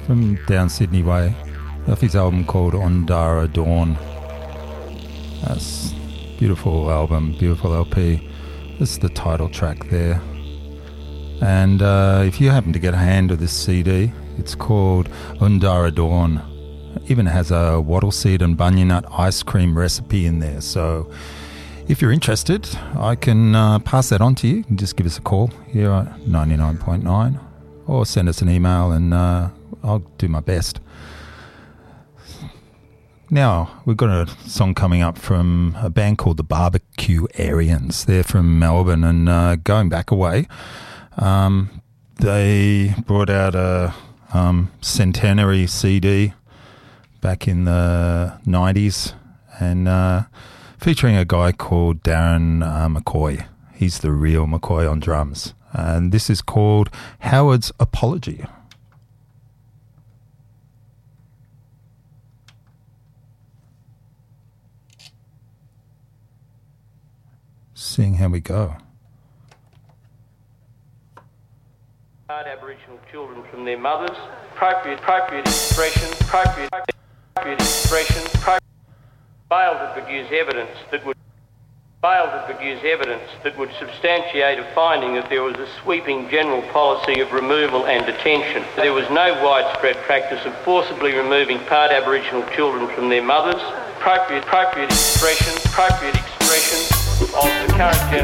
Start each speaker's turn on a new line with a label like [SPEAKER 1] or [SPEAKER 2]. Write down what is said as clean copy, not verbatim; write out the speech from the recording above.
[SPEAKER 1] from down Sydney way, off his album called Ondara Dawn. That's a beautiful album, beautiful LP. This is the title track there. And if you happen to get a hand of this CD, it's called Ondara Dawn. It even has a wattle seed and bunya nut ice cream recipe in there. So if you're interested, I can pass that on to you. You can just give us a call here at 99.9 or send us an email and I'll do my best. Now, we've got a song coming up from a band called the Barbecue Aryans. They're from Melbourne, and going back a way, they brought out a centenary CD back in the 90s, and featuring a guy called Darren McCoy. He's the real McCoy on drums. And this is called Howard's Apology. Seeing how we go.
[SPEAKER 2] Aboriginal children from their mothers, appropriate expression, failed to produce evidence that would substantiate a finding that there was a sweeping general policy of removal and detention. There was no widespread practice of forcibly removing part Aboriginal children from their mothers, appropriate expression of the current generation.